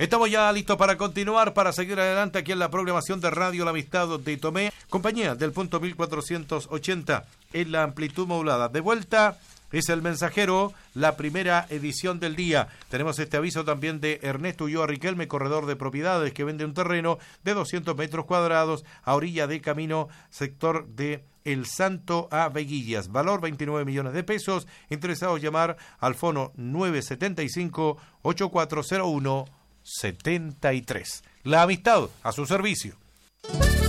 Estamos ya listos para continuar, para seguir adelante aquí en la programación de Radio La Amistad de Tomé, compañía del punto 1480 en la amplitud modulada. De vuelta es El Mensajero, la primera edición del día. Tenemos este aviso también de Ernesto Ulloa Riquelme, corredor de propiedades, que vende un terreno de 200 metros cuadrados a orilla de camino, sector de El Santo a Veguillas. Valor 29 millones de pesos. Interesados llamar al fono 975-8401-73. La amistad a su servicio.